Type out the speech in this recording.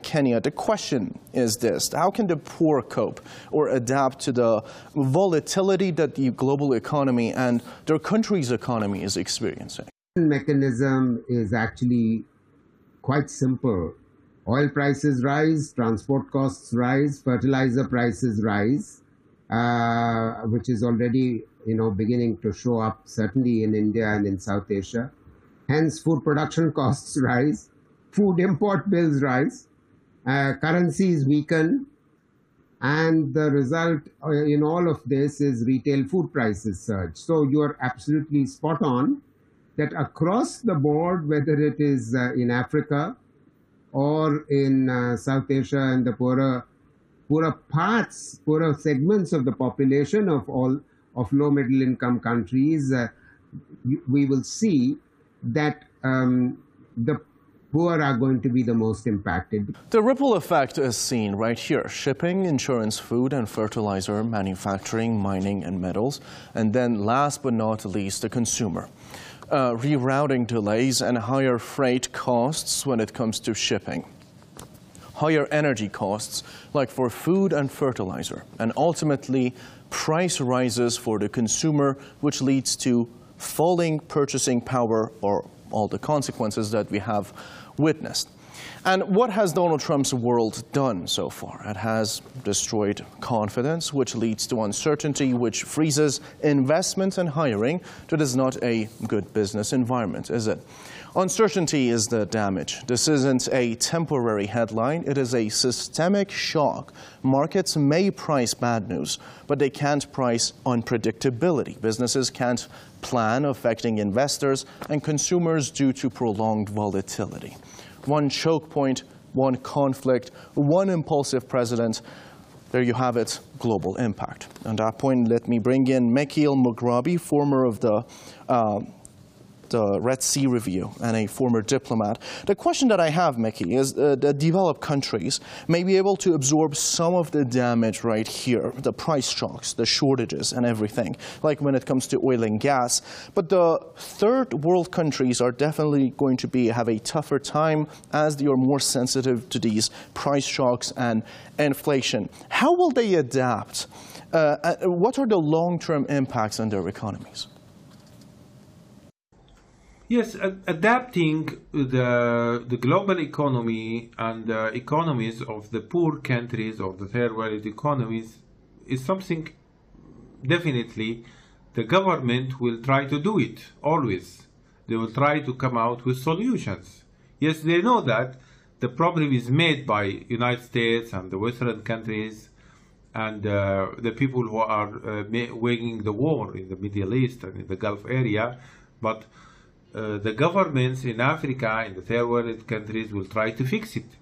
Kenya. The question is this: how can the poor cope or adapt to the volatility that the global economy and their country's economy is experiencing? The mechanism is actually quite simple. Oil prices rise, transport costs rise, fertilizer prices rise, which is already beginning to show up certainly in India and in South Asia. Hence, food production costs rise, food import bills rise, currencies weaken, and the result in all of this is retail food prices surge. So you are absolutely spot on that across the board, whether it is in Africa or in South Asia and the poorer segments of the population of low middle income countries, we will see that the poor are going to be the most impacted. The ripple effect is seen right here: shipping, insurance, food and fertilizer, manufacturing, mining and metals, and then last but not least, the consumer. Rerouting delays and higher freight costs when it comes to shipping. Higher energy costs, like for food and fertilizer, and ultimately price rises for the consumer, which leads to falling purchasing power, or all the consequences that we have witnessed. And what has Donald Trump's world done so far? It has destroyed confidence, which leads to uncertainty, which freezes investment and hiring. That is not a good business environment, is it? Uncertainty is the damage. This isn't a temporary headline. It is a systemic shock. Markets may price bad news, but they can't price unpredictability. Businesses can't plan, affecting investors and consumers due to prolonged volatility. One choke point, one conflict, one impulsive president. There you have it, global impact. On that point, let me bring in Mekhi El-Mughrabi, former of the Red Sea Review and a former diplomat. The question that I have, Mekhi, is the developed countries may be able to absorb some of the damage right here, the price shocks, the shortages and everything, like when it comes to oil and gas. But the third world countries are definitely going to have a tougher time as they are more sensitive to these price shocks and inflation. How will they adapt? What are the long-term impacts on their economies? Yes, adapting the global economy and the economies of the poor countries, of the third world economies, is something definitely the government will try to do it, always. They will try to come out with solutions. Yes, they know that the problem is made by United States and the Western countries and the people who are waging the war in the Middle East and in the Gulf area, but the governments in Africa, in the third world countries, will try to fix it.